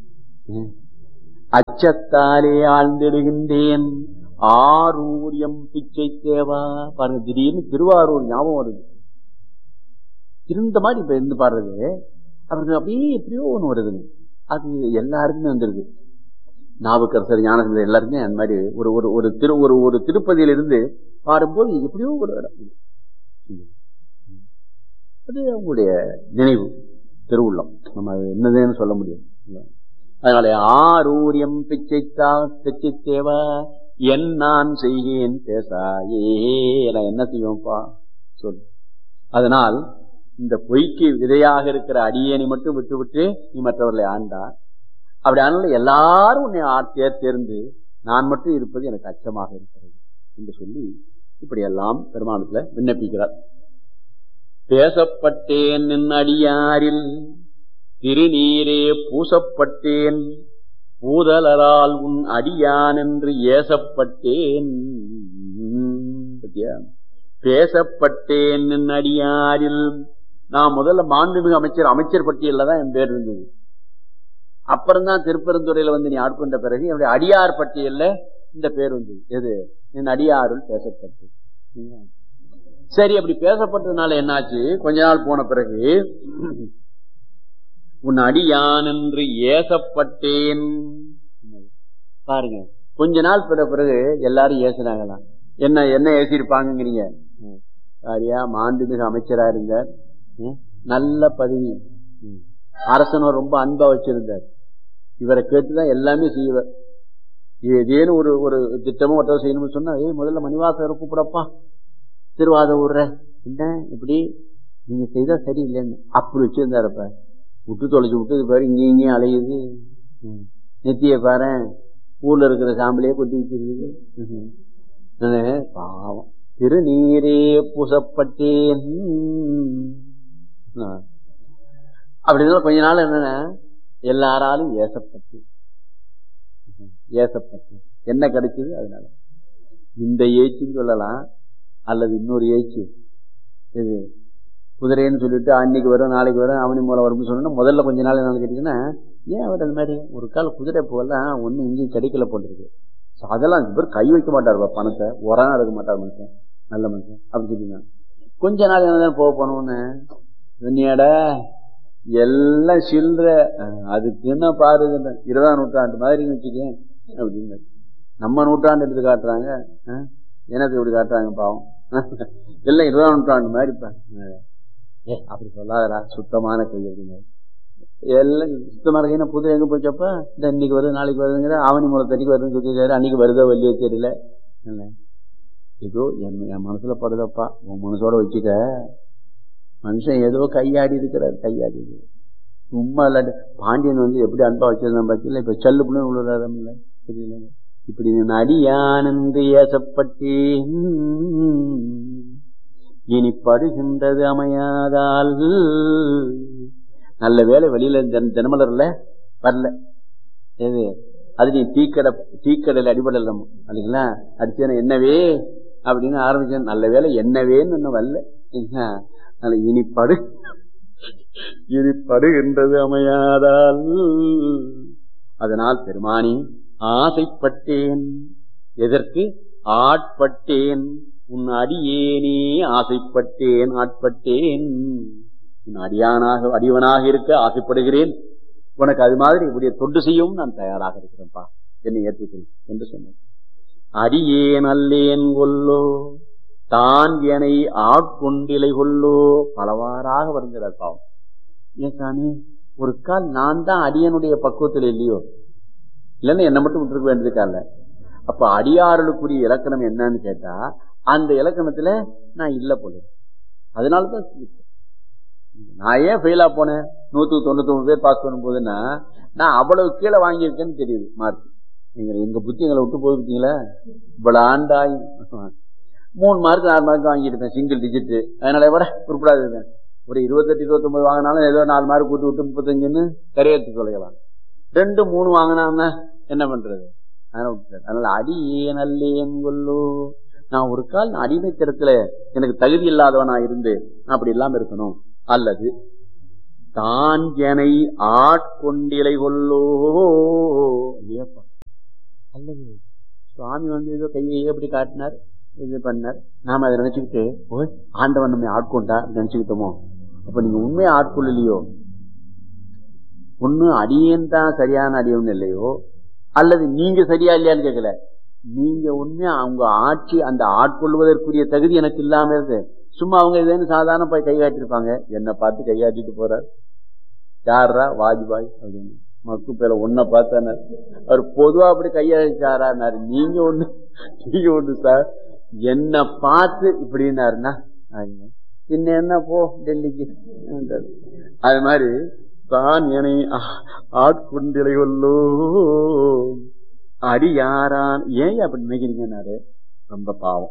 அச்சத்தாலே ஆழ்ந்திடுகின்றேன். ஆரூரியம் பிச்சை தேவா. பாருங்க, திடீர்னு திருவாரூர் ஞாபகம் வருது. திருந்த மாதிரி இப்ப இருந்து பாடுறது அவருக்கு அப்படியே எப்படியோ ஒண்ணு வருதுங்க. அது எல்லாருக்குமே வந்துருது. நாவுக்கரசர், ஞானசம்பந்தர் எல்லாருமே அந்த மாதிரி ஒரு ஒரு திரு ஒரு ஒரு திருப்பதியில இருந்து பாடும்போது எப்படியோ ஒரு அது அவங்களுடைய நினைவு திருவுள்ளம். நம்ம என்னதுன்னு சொல்ல முடியும். அதனால ஆரூரியம் பிச்சைத்தா பிச்சை தேவா என் நான் செய்கேன் பேசாயே, நான் என்ன செய்வோம்ப்பா சொல். அதனால் இந்த பொய்க்கு விதையாக இருக்கிற அடியேனை மட்டும் விட்டு விட்டு நீ மற்றவர்களை ஆண்டார். அப்படி ஆனால எல்லாரும் உன்னை ஆட்சியர் தேர்ந்து நான் மட்டும் இருப்பது எனக்கு அச்சமாக இருக்கிறது என்று சொல்லி இப்படி எல்லாம் பெருமானத்துல விண்ணப்பிக்கிறார். பேசப்பட்டேன் நின் அடியாரில் திருநீரே பூசப்பட்டேன் பூதலரால் உன் அடியான் என்று ஏசப்பட்டேன். பேசப்பட்டேன் நின் அடியாரில். நான் முதல்ல மாண்புமிகு அமைச்சர் அமைச்சர் பட்டியல்ல தான் என் பேர் இருந்தது. அப்புறம்தான் திருப்பெருந்துறையில வந்து நீ ஆட்கொண்ட பிறகு என்னுடைய அடியார் பட்டியல்ல இந்த பேர் வந்தது. எது? என் அடியாருள் பேசப்பட்டு. சரி, அப்படி பேசப்பட்டதுனால என்னாச்சு? கொஞ்ச நாள் போன பிறகு உன் அடியான் என்று ஏசப்பட்டேன். பாருங்க, கொஞ்ச நாள் பிற பிறகு எல்லாரும் ஏசினாங்களாம். என்ன என்ன ஏசிருப்பாங்கிறீங்க? சரியா, மாண்புமிகு அமைச்சரா இருந்தார், நல்ல பதவி, அரசனர் ரொம்ப அன்பா வச்சிருந்தார். இவரை கேட்டுதான் எல்லாமே செய்வார். ஏதேனும் ஒரு ஒரு திட்டமும் ஒருத்தர் செய்யணும்னு சொன்னா, ஏய் முதல்ல மணிவாசகரை கூப்பிடப்பா, திருவாத ஊர்ற என்ன இப்படி நீங்க செய்தா சரியில்லைன்னு அப்படி வச்சிருந்தாருப்ப. விட்டு தொலைச்சு விட்டு பாரு, இங்கே இங்கேயும் அலையுது. நெத்திய பாரு, ஊர்ல இருக்கிற சாம்பலையே கொட்டி வச்சிருக்குது. பாவம். திருநீரே பூசப்பட்டேன். அப்படிதான் கொஞ்ச நாள் என்னன்னா எல்லாராலும் ஏசப்பட்டு ஏசப்பட்டு என்ன கிடைச்சது? அதனால இந்த ஏச்சுன்னு சொல்லலாம், அல்லது இன்னொரு ஏச்சு இது குதிரைன்னு சொல்லிட்டு அன்னைக்கு வரும் நாளைக்கு வரும் அவனி மூலம் வரும்னு சொன்னா முதல்ல கொஞ்ச நாள் என்ன கேட்டீங்கன்னா, ஏன் அவர் அது மாதிரி ஒரு கால குதிரை போகலாம் ஒன்னும் இங்கேயும் கிடைக்கல போட்டிருக்கு. அதெல்லாம் பேர் கை வைக்க மாட்டார், பணத்தை உரம் எடுக்க மாட்டார் மனுஷன், நல்ல மனுஷன் அப்படி சொல்லிங்க. கொஞ்ச நாள் என்ன போக போனோன்னு சொன்னியாட எல்லாம் சில்ற அதுக்கு என்ன பாருங்க இருபதாம் நூற்றாண்டு மாதிரின்னு வச்சுக்கேன் அப்படின்னு. நம்ம நூற்றாண்டு எடுத்து காட்டுறாங்க, எனக்கு இப்படி காட்டுறாங்க பாவம். எல்லாம் இருபதாம் நூற்றாண்டு மாதிரி ஏ அப்படி சொல்லாதரா சுத்தமான கை அப்படிங்க. எல்லாம் சுத்தமான கை. புது எங்க போச்சப்ப இந்த இன்னைக்கு வருது நாளைக்கு வருதுங்கிற ஆவணி மூலத்தடிக்கு வருதுன்னு சொல்லியிருக்காரு. அன்னைக்கு வருதோ வள்ளியோ தெரியல. ஏதோ என் என் மனசுல படுதப்பா, உன் மனசோட வச்சுக்க. மனுஷன் ஏதோ கையாடி இருக்கிறார், கையாடி இருக்கிறார் சும்மா இல்லாட்டி. பாண்டியன் வந்து எப்படி அன்பா வச்சிருந்தான் பட்சத்தில் இப்ப சல்லு புண்ணு உள்ளாரம் இல்லை தெரியல. இப்படி நான் அடியானந்து ஏசப்பட்டேன் இனி படுகின்றது அமையாதால். நல்ல வேலை வெளியில தினமலர்ல வரல. எது அது நீ தீக்கடை தீக்கடையில் அடிபடல இல்லைங்களா? அடிச்சேன்னா என்னவே அப்படின்னு ஆரம்பிச்சேன். நல்ல வேலை என்னவேன்னு இன்னும் வரல. இனிப்படு இனிப்படுகின்றது அமையாதால். அதனால் பெருமானி ஆசைப்பட்டேன். எதற்கு? ஆட்பட்டேன் உன் அடியேனே ஆசைப்பட்டேன், ஆட்பட்டேன். உன் அடியானாக அடியவனாக இருக்க ஆசைப்படுகிறேன். உனக்கு அது மாதிரி இப்படிய தொண்டு செய்யவும் நான் தயாராக இருக்கிறேன்ப்பா, என்னை ஏற்றுக்கொள் என்று சொன்னேன். அடியேன் அல்லேன் கொல்லோ தான் என ஆட்கொண்டிலை கொல்லோ. பலவாறாக வருகிறார் பாவம். ஏன் சாமி, ஒரு கால் நான் தான் அடியனுடைய பக்குவத்தில் இல்லையோ? இல்லைன்னா என்னை மட்டும் விட்டுருக்க வேண்டியதுக்கால. அப்ப அடியார்களுக்குரிய இலக்கணம் என்னன்னு கேட்டா அந்த இலக்கணத்துல நான் இல்ல போல. அதனாலதான் நான் ஏன் ஃபெயிலா போனேன். நூத்துக்கு தொண்ணூத்தி ஒன்பது பேர் பாஸ் பண்ணும் போதுன்னா நான் அவ்வளவு கீழே வாங்கியிருக்கேன்னு தெரியுது மார்க். நீங்க எங்க புத்தி எங்களை விட்டு போய் பார்த்தீங்களா? இவ்வளவு ஆண்டாய் மூணு மார்க் நாலு மார்க் வாங்கியிருக்கேன், சிங்கிள் டிஜிட். அதனால விட குறிப்பிடாது இருக்கேன். ஒரு இருபத்தெட்டு இருபத்தி ஒன்பது வாங்கினாலும் ஏதோ நாலு மார்க் கூட்டு விட்டு முப்பத்தஞ்சுன்னு கரையேற்று தொலைக்கலாம். ரெண்டு மூணு வாங்கினா என்ன பண்றது? அதனால அடியேன் அல்லேன் கொல்லோ. நான் ஒரு கால் அடிமைத்தரத்துல எனக்கு தகுதி இல்லாதவனா இருந்து அப்படி இல்லாம இருக்கணும். அல்லது தான் எனை ஆட்கொண்டிலை கொல்லோ. அல்லது சுவாமி வந்து ஏதோ கையை எப்படி காட்டினார், இது பண்ணார், நாம அதை நினைச்சுக்கிட்டு ஓய் ஆண்டவன் நம்ம ஆட்கொண்டா நினைச்சுக்கிட்டோமோ? அப்ப நீங்க உண்மையை ஆட்கொள்ளலையோ? ஒண்ணு அடியேன் தான் சரியான அடியவன் இல்லையோ, அல்லது நீங்க சரியா இல்லையான்னு கேட்கல. நீங்க உண்மையா அவங்க ஆட்சி அந்த ஆட்கொள்வதற்குரிய தகுதி எனக்கு இல்லாம இருக்கு. சும்மா அவங்க இதுன்னு சாதாரண போய் கை காட்டிருப்பாங்க. என்னை பார்த்து கை காட்டிட்டு போறார். யாரா? வாஜ்பாய் அப்படின்னு மக்கு பேர ஒன்ன பார்த்தானார். அவர் பொதுவா அப்படி கையாச்சாராரு. நீங்க ஒண்ணு நீங்க ஒண்ணு சார் என்ன பார்த்து இப்படின்னாருன்னா பின்ன என்ன போ டெல்லிக்கு. அது மாதிரி தான் என ஆட்கொண்டிலை கொல்லோ அடி யாரான். ஏன் அப்படி நினைக்கிறீங்கன்னாரு. ரொம்ப பாவம்.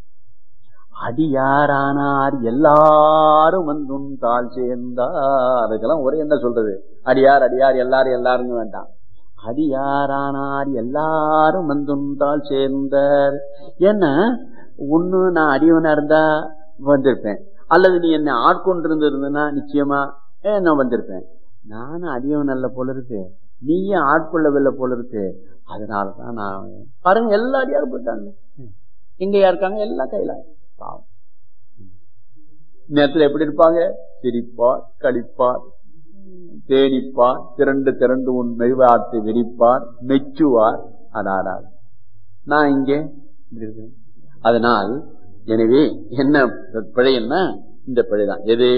அடியாரானார் எல்லாரும் வந்தும் தாழ் சேர்ந்தார். அதுக்கெல்லாம் ஒரே என்ன சொல்றது? அடியார் அடியார் எல்லாரும் எல்லாருங்க வேண்டாம். அடியாரானார் எல்லாரும் வந்தும் தாழ் சேர்ந்தார். ஏன்னா ஒண்ணு நான் அடியவனா இருந்தா வந்திருப்பேன், அல்லது நீ என்னை ஆட்கொண்டு இருந்திருந்தா நிச்சயமா நான் வந்திருப்பேன். நானும் அடியவன் அல்ல போல இருக்கு, நீயே ஆட்கொள்ளவில்லை போல இருக்கு. அதனாலதான் நான் பாருங்க எல்லா அடியாரும் போயிட்டாங்க. எங்கயா இருக்காங்க? எல்லாம் கையில நேரத்தில் எப்படி இருப்பாங்க? சிரிப்பார், கழிப்பார், தேடிப்பார், திரண்டு திரண்டு உன் மெய்வார்த்தை விரிப்பார், மெச்சுவார். அடாடார் நான் இங்கே. அதனால் எனவே என்ன பிழைன்னா இந்த பிழைதான். எது?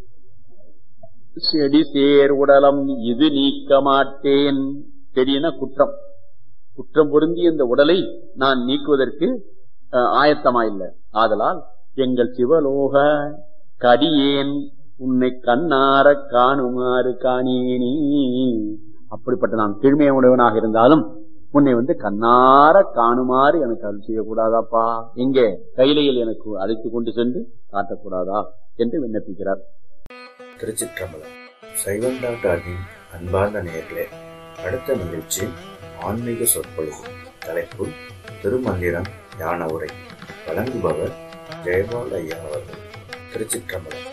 செடி சேர் உடலம் இது நீக்க மாட்டேன். செடினா குற்றம். குற்றம் பொருந்திய இந்த உடலை நான் நீக்குவதற்கு ஆயத்தமா இல்லை. ஆதலால் எங்கள் சிவலோக கடியேன் உன்னை கண்ணார காணுமாறு காணேனி. அப்படிப்பட்ட நான் கீழ்மைய உடையவனாக இருந்தாலும் உன்னை வந்து கண்ணார காணுமாறு எனக்கு அருள் செய்யக்கூடாதாப்பா? எங்கே? கையிலையில் எனக்கு அழைத்து கொண்டு சென்று காட்டக்கூடாதா என்று விண்ணப்பிக்கிறார். திருச்சிற்றம்பலம். சைவம் டாக்டரின் அன்பார்ந்த நேயர்களே, அடுத்த நிகழ்ச்சி ஆன்மீக சொற்பொழிவு. தலைப்பு திருமந்திரம் ஞான உரை. வழங்குபவர் ஜெயபால் ஐயா அவர்கள். திருச்சிற்றம்பலம்.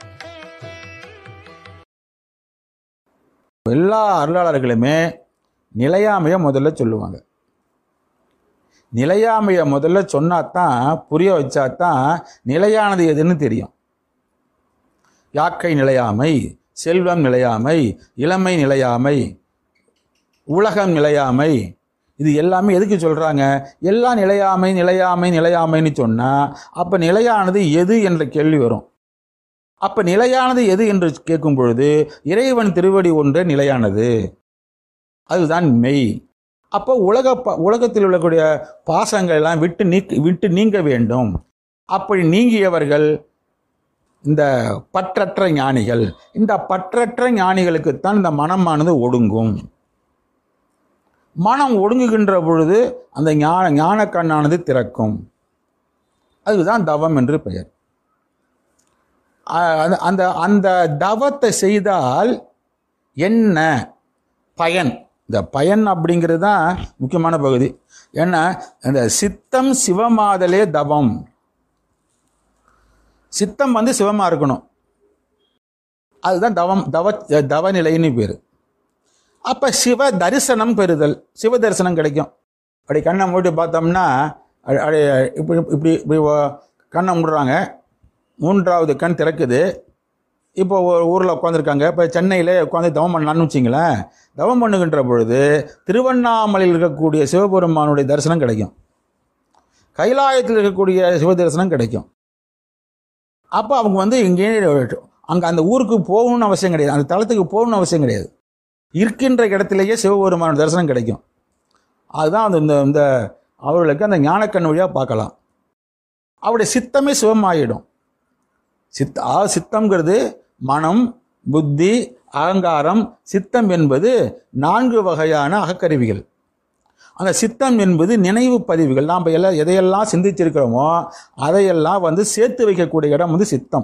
எல்லா அருளாளர்களுமே நிலையாமைய முதல்ல சொல்லுவாங்க. நிலையாமைய முதல்ல சொன்னாதான், புரிய வச்சாதான் நிலையானது எதுன்னு தெரியும். யாக்கை நிலையாமை, செல்வம் நிலையாமை, இளமை நிலையாமை, உலகம் நிலையாமை, இது எல்லாமே எதுக்கு சொல்கிறாங்க? எல்லாம் நிலையாமை நிலையாமை நிலையாமைன்னு சொன்னால் அப்போ நிலையானது எது என்ற கேள்வி வரும். அப்போ நிலையானது எது என்று கேட்கும் பொழுது இறைவன் திருவடி ஒன்றே நிலையானது, அதுதான் மெய். அப்போ உலக ப உலகத்தில் உள்ளக்கூடிய பாசங்கள் எல்லாம் விட்டு நீக்க விட்டு நீங்க வேண்டும். அப்படி நீங்கியவர்கள் இந்த பற்றற்ற ஞானிகள். இந்த பற்றற்ற ஞானிகளுக்குத்தான் இந்த மனமானது ஒடுங்கும். மனம் ஒடுங்குகின்ற பொழுது அந்த ஞான ஞான கண்ணானது திறக்கும். அதுதான் தவம் என்று பெயர். அந்த அந்த தவத்தை செய்தால் என்ன பயன்? இந்த பயன் அப்படிங்கிறது தான் முக்கியமான பகுதி. ஏன்னா இந்த சித்தம் சிவமாதலே தவம். சித்தம் வந்து சிவமாக இருக்கணும், அதுதான் தவம். தவ தவநிலைன்னு பேர். அப்போ சிவ தரிசனம் பெறுதல், சிவ தரிசனம் கிடைக்கும். அப்படி கண்ணை மூடி பார்த்தோம்னா அப்படி இப்படி இப்படி இப்படி கண்ணை மூடுறாங்க, மூன்றாவது கண் திறக்குது. இப்போ ஒரு ஊரில் உட்காந்துருக்காங்க, இப்போ சென்னையில் உட்காந்து தவம் பண்ணலான்னு வச்சிங்களேன். தவம் பண்ணுகின்ற பொழுது திருவண்ணாமலையில் இருக்கக்கூடிய சிவபெருமானுடைய தரிசனம் கிடைக்கும், கைலாயத்தில் இருக்கக்கூடிய சிவ தரிசனம் கிடைக்கும். அப்போ அவங்க வந்து இங்கே அங்கே அந்த ஊருக்கு போகணும்னு அவசியம் கிடையாது, அந்த தளத்துக்கு போகணும்னு அவசியம் கிடையாது, இருக்கின்ற இடத்திலேயே சிவபெருமான தரிசனம் கிடைக்கும். அதுதான் அந்த இந்த இந்த அவர்களுக்கு அந்த ஞானக்கண் வழியாக பார்க்கலாம். அவருடைய சித்தமே சிவமாயிடும். சித்த ஆ சித்தம்ங்கிறது மனம், புத்தி, அகங்காரம். சித்தம் என்பது நான்கு வகையான அகக்கருவிகள். அந்த சித்தம் என்பது நினைவு பதிவுகள். நாம் எல்லாம் எதையெல்லாம் சிந்திச்சிருக்கிறோமோ அதையெல்லாம் வந்து சேர்த்து வைக்கக்கூடிய இடம் வந்து சித்தம்.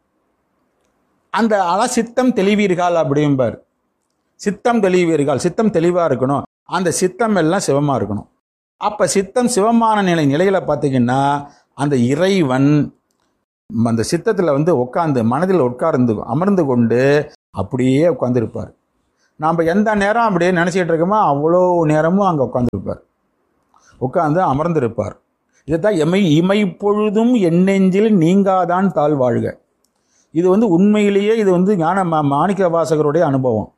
அந்த ஆனால் சித்தம் தெளிவீர்கள் அப்படிம்பார். சித்தம் தெளிவீர்கள், சித்தம் தெளிவாக இருக்கணும், அந்த சித்தம் எல்லாம் சிவமாக இருக்கணும். அப்போ சித்தம் சிவமான நிலை நிலையில் பார்த்தீங்கன்னா அந்த இறைவன் அந்த சித்தத்தில் வந்து உட்காந்து மனதில் உட்கார்ந்து அமர்ந்து கொண்டு அப்படியே உட்காந்துருப்பார். நாம் எந்த நேரம் அப்படியே நினச்சிக்கிட்டு இருக்கோமோ அவ்வளோ நேரமும் அங்கே உட்காந்துருப்பார், உட்காந்து அமர்ந்திருப்பார். இதைத்தான் எமை இமை பொழுதும் எண்ணெஞ்சில் நீங்காதான் தாழ்வாழ்க. இது வந்து உண்மையிலேயே இது வந்து ஞான மாணிக்க வாசகருடைய அனுபவம்.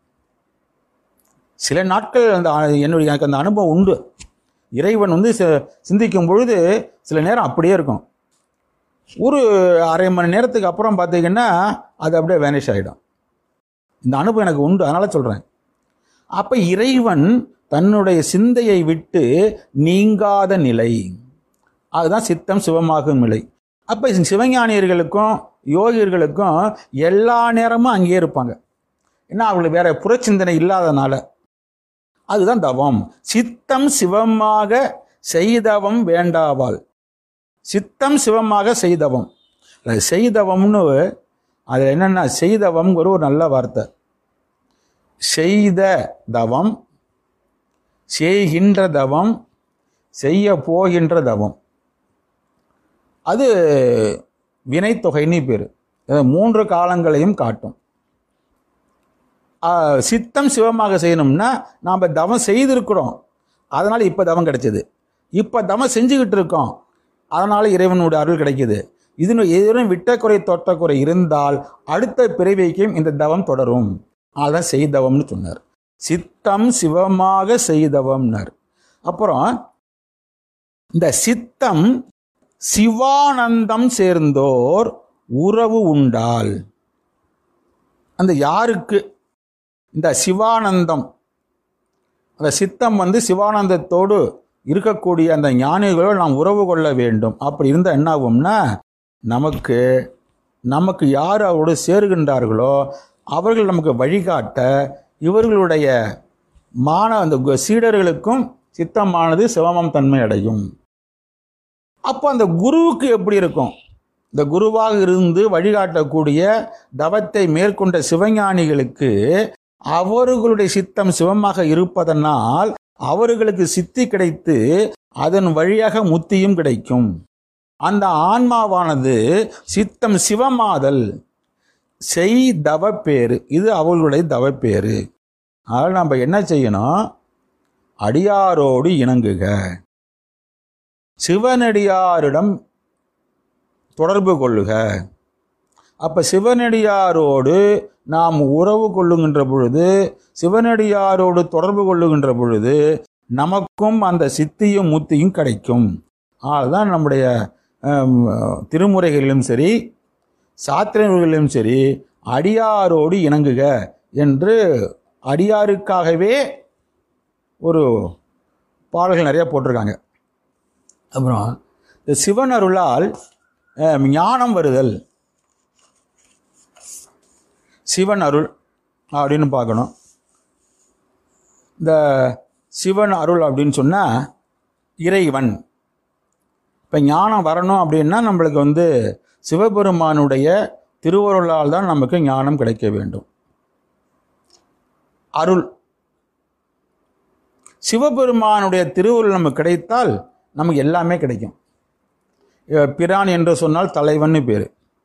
சில நாட்கள் அந்த என்னுடைய எனக்கு அந்த அனுபவம் உண்டு. இறைவன் வந்து சிந்திக்கும் பொழுது சில நேரம் அப்படியே இருக்கும். ஒரு அரை மணி நேரத்துக்கு அப்புறம் பார்த்தீங்கன்னா அது அப்படியே வேனிஷ் ஆகிடும். இந்த அனுபவம் எனக்கு உண்டு, அதனால் சொல்கிறேன். அப்போ இறைவன் தன்னுடைய சிந்தையை விட்டு நீங்காத நிலை, அதுதான் சித்தம் சிவமாகும் நிலை. அப்போ சிவஞானியர்களுக்கும் யோகியர்களுக்கும் எல்லா நேரமும் அங்கேயே இருப்பாங்க. ஏன்னா அவங்களுக்கு வேற புறச்சிந்தனை இல்லாதனால. அதுதான் தவம். சித்தம் சிவமாக செய்தவம் வேண்டாவாள். சித்தம் சிவமாக செய்தவம். செய்தவம்னு அது என்னென்னா செய்தவம்ங்கிற ஒரு நல்ல வார்த்தை. செய்த தவம், செய்கின்ற தவம், செய்ய போகின்ற தவம், அது வினைத்தொகைன்னு பேர். மூன்று காலங்களையும் காட்டும். சித்தம் சிவமாக செய்யணும்னா நாம் தவம் செய்திருக்கிறோம், அதனால் இப்போ தவம் கிடைச்சிது. இப்போ தவம் செஞ்சுக்கிட்டு இருக்கோம், அதனால் இறைவனுடைய அருள் கிடைக்கிது. இது எதிரும் விட்ட குறை தொட்ட குறை இருந்தால் அடுத்த பிறவிக்கும் இந்த தவம் தொடரும். அதுதான் செய்தவம்னு சொன்னார். சித்தம் சிவமாக செய்தவம்னார். அப்புறம் இந்த சித்தம் சிவானந்தம் சேர்ந்தோர் உறவு உண்டால், அந்த யாருக்கு இந்த சிவானந்தம், அந்த சித்தம் வந்து சிவானந்தத்தோடு இருக்கக்கூடிய அந்த ஞானிகளோடு நாம் உறவு கொள்ள வேண்டும். அப்படி இருந்தால் என்ன ஆகும்னா நமக்கு நமக்கு யார் அவரோடு சேருகின்றார்களோ அவர்கள் நமக்கு வழிகாட்ட இவர்களுடைய மான அந்த சீடர்களுக்கும் சித்தமானது சிவமம் தன்மை அடையும். அப்போ அந்த குருவுக்கு எப்படி இருக்கும்? இந்த குருவாக இருந்து வழிகாட்டக்கூடிய தவத்தை மேற்கொண்ட சிவஞானிகளுக்கு அவர்களுடைய சித்தம் சிவமாக இருப்பதனால் அவர்களுக்கு சித்தி கிடைத்து அதன் வழியாக முத்தியும் கிடைக்கும். அந்த ஆன்மாவானது சித்தம் சிவமாதல் செய் தவப்பேறு, இது அவர்களுடைய தவப்பேறு. அதனால் நம்ம என்ன செய்யணும்? அடியாரோடு இணங்குக, சிவனடியாரிடம் தொடர்பு கொள்ளுக. அப்போ சிவனடியாரோடு நாம் உறவு கொள்ளுகின்ற பொழுது, சிவனடியாரோடு தொடர்பு கொள்ளுகின்ற பொழுது நமக்கும் அந்த சித்தியும் முத்தியும் கிடைக்கும். அதுதான் நம்முடைய திருமுறைகளிலும் சரி சாத்திரங்களிலும் சரி அடியாரோடு இணங்குக என்று அடியாருக்காகவே ஒரு பாடல்கள் நிறைய போட்டிருக்காங்க. அப்புறம் இந்த சிவன் அருளால் ஞானம் வருதல், சிவன் அருள் அப்படின்னு பார்க்கணும். இந்த சிவன் அருள் அப்படின்னு சொன்னால் இறைவன். இப்போ ஞானம் வரணும் அப்படின்னா நம்மளுக்கு வந்து சிவபெருமானுடைய திருவருளால் தான் நமக்கு ஞானம் கிடைக்க வேண்டும். அருள், சிவபெருமானுடைய திருவருள் நமக்கு கிடைத்தால் நமக்கு எல்லாமே கிடைக்கும். பிரான் என்று சொன்னால் தலைவன் பேர்.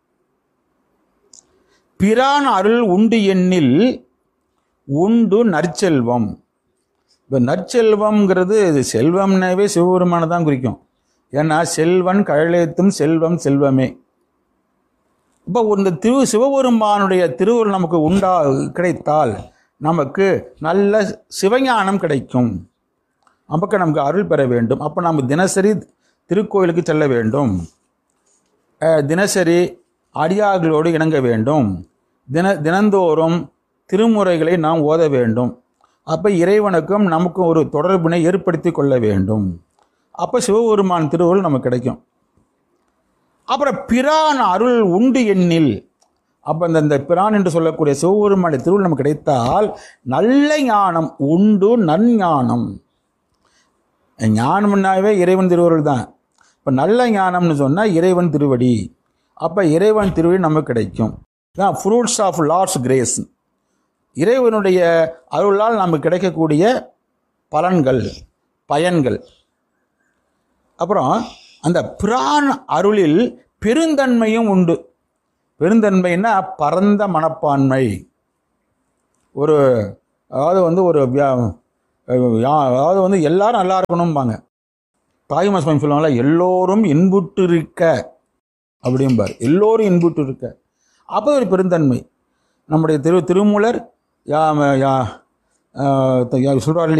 பிரான் அருள் உண்டு எண்ணில் உண்டு நற்செல்வம். இப்போ நற்செல்வம்ங்கிறது இது செல்வம்னாவே சிவபெருமானை தான் குறிக்கும். ஏன்னா செல்வன் கழலேத்தும் செல்வம் செல்வமே. இப்போ இந்த திரு சிவபெருமானுடைய திருவருள் நமக்கு உண்டா கிடைத்தால் நமக்கு நல்ல சிவஞானம் கிடைக்கும். அப்போ நமக்கு அருள் பெற வேண்டும். அப்போ நம்ம தினசரி திருக்கோயிலுக்கு செல்ல வேண்டும், தினசரி அடியார்களோடு இணங்க வேண்டும், தின தினந்தோறும் திருமுறைகளை நாம் ஓத வேண்டும். அப்போ இறைவனுக்கும் நமக்கும் ஒரு தொடர்பினை ஏற்படுத்தி கொள்ள வேண்டும். அப்போ சிவபெருமான் திருவருள் நமக்கு கிடைக்கும். அப்புறம் பிரான் அருள் உண்டு எண்ணில், அப்போ இந்த இந்த பிரான் என்று சொல்லக்கூடிய சிவபெருமானுடைய திருவருள் நமக்கு கிடைத்தால் நல்ல ஞானம் உண்டு, நற்ஞானம். ஞானம்னாவே இறைவன் திருவருள் தான். இப்போ நல்ல ஞானம்னு சொன்னால் இறைவன் திருவடி. அப்போ இறைவன் திருவடி நமக்கு கிடைக்கும். தான் ஃப்ரூட்ஸ் ஆஃப் லார்ட்ஸ் கிரேஸ், இறைவனுடைய அருளால் நமக்கு கிடைக்கக்கூடிய பலன்கள், பயன்கள். அப்புறம் அந்த பிரான் அருளில் பெருந்தன்மையும் உண்டு. பெருந்தன்மைன்னா பரந்த மனப்பான்மை. ஒரு அதாவது வந்து ஒரு அதாவது வந்து எல்லாரும் நல்லா இருக்கணும்பாங்க. தாய்மா சுவாமி சொல்லுவாங்களா, எல்லோரும் இன்புட்டு இருக்க அப்படிம்பார். எல்லோரும் இன்புட்டு இருக்க. அப்போ ஒரு பெருந்தன்மை. நம்முடைய திரு திருமூலர் யா சொல்றாரு